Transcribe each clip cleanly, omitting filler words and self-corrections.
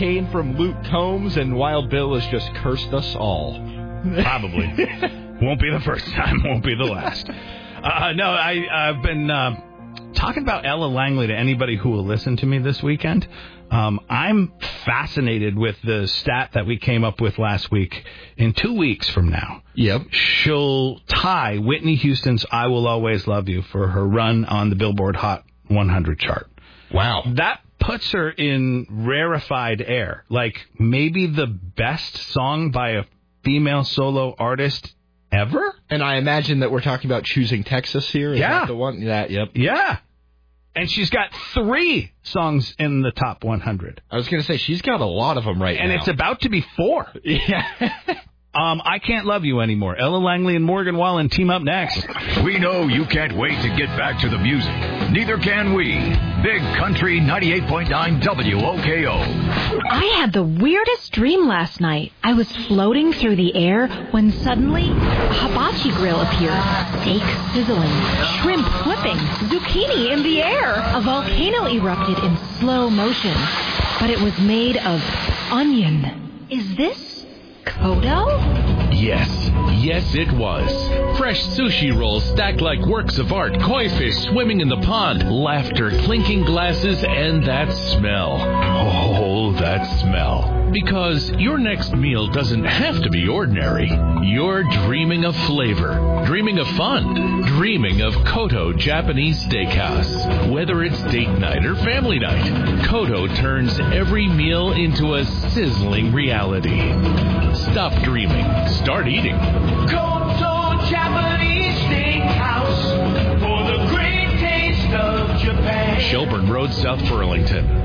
came from Luke Combs, and Wild Bill has just cursed us all. Probably. Won't be the first time. Won't be the last. I've been talking about Ella Langley to anybody who will listen to me this weekend. I'm fascinated with the stat that we came up with last week. In 2 weeks from now, she'll tie Whitney Houston's I Will Always Love You for her run on the Billboard Hot 100 chart. Wow. That puts her in rarefied air. Like, maybe the best song by a female solo artist ever? And I imagine that we're talking about Choosing Texas here. Is that the one? Yeah. And she's got 3 songs in the top 100. I was going to say, she's got a lot of them now. And it's about to be 4. Yeah. I Can't Love You Anymore. Ella Langley and Morgan Wallen team up next. We know you can't wait to get back to the music. Neither can we. Big Country 98.9 WOKO. I had the weirdest dream last night. I was floating through the air when suddenly a hibachi grill appeared. Steak sizzling, shrimp flipping, zucchini in the air. A volcano erupted in slow motion, but it was made of onion. Is this Kodo? Yes, it was. Fresh sushi rolls stacked like works of art, koi fish swimming in the pond, laughter, clinking glasses, and that smell. Oh, that smell. Because your next meal doesn't have to be ordinary. You're dreaming of flavor, dreaming of fun, dreaming of Kodo Japanese Steakhouse. Whether it's date night or family night, Kodo turns every meal into a sizzling reality. Stop dreaming. Start eating. Kodo Japanese Steakhouse for the great taste of Japan. Shelburne Road, South Burlington.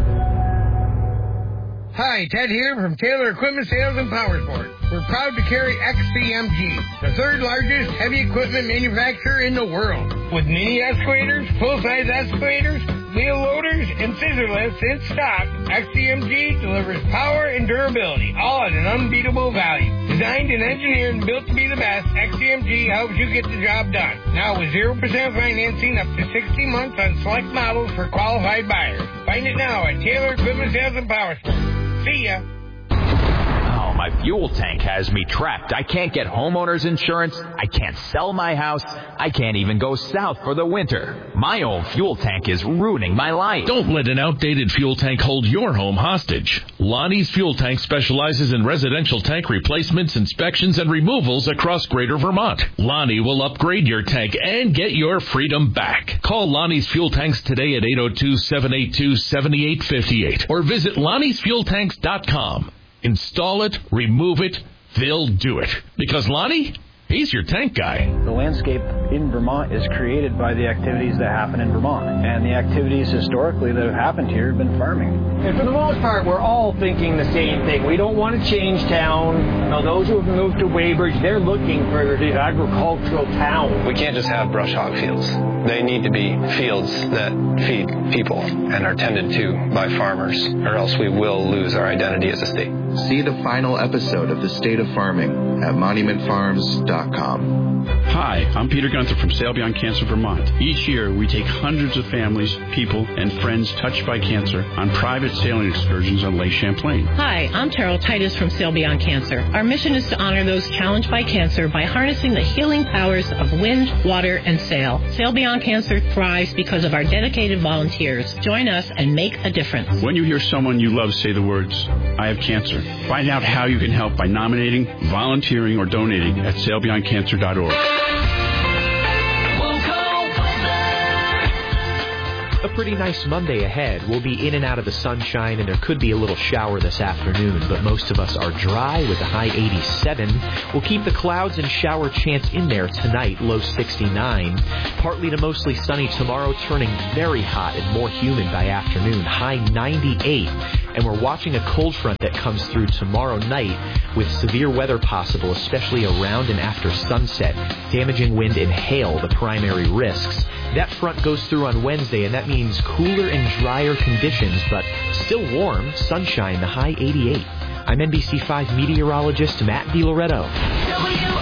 Hi, Ted here from Taylor Equipment Sales and Powersport. We're proud to carry XCMG, the third largest heavy equipment manufacturer in the world. With mini excavators, full-size excavators, wheel loaders, and scissor lifts in stock, XCMG delivers power and durability, all at an unbeatable value. Designed and engineered and built to be the best, XCMG helps you get the job done. Now with 0% financing up to 60 months on select models for qualified buyers. Find it now at Taylor Equipment Sales and Powersport. See ya. Oh, my fuel tank has me trapped. I can't get homeowner's insurance. I can't sell my house. I can't even go south for the winter. My old fuel tank is ruining my life. Don't let an outdated fuel tank hold your home hostage. Lonnie's Fuel Tank specializes in residential tank replacements, inspections, and removals across Greater Vermont. Lonnie will upgrade your tank and get your freedom back. Call Lonnie's Fuel Tanks today at 802-782-7858 or visit Lonnie'sFuelTanks.com. Install it, remove it, they'll do it. Because Lonnie, he's your tank guy. The landscape in Vermont is created by the activities that happen in Vermont. And the activities historically that have happened here have been farming. And for the most part, we're all thinking the same thing. We don't want to change town. Now, those who have moved to Weybridge, they're looking for the agricultural town. We can't just have brush hog fields. They need to be fields that feed people and are tended to by farmers, or else we will lose our identity as a state. See the final episode of The State of Farming at monumentfarms.com. Hi, I'm Peter Gunther from Sail Beyond Cancer Vermont. Each year, we take hundreds of families, people, and friends touched by cancer on private sailing excursions on Lake Champlain. Hi, I'm Terrell Titus from Sail Beyond Cancer. Our mission is to honor those challenged by cancer by harnessing the healing powers of wind, water, and sail. Sail Beyond Cancer thrives because of our dedicated volunteers. Join us and make a difference. When you hear someone you love say the words, "I have cancer," find out how you can help by nominating, volunteering, or donating at sailbeyondcancer.org. A pretty nice Monday ahead. We'll be in and out of the sunshine, and there could be a little shower this afternoon, but most of us are dry with a high 87. We'll keep the clouds and shower chance in there tonight, low 69. Partly to mostly sunny tomorrow, turning very hot and more humid by afternoon, high 98. And we're watching a cold front that comes through tomorrow night with severe weather possible, especially around and after sunset. Damaging wind and hail, the primary risks. That front goes through on Wednesday, and that means cooler and drier conditions, but still warm, sunshine, the high 88. I'm NBC5 meteorologist Matt DiLoretto.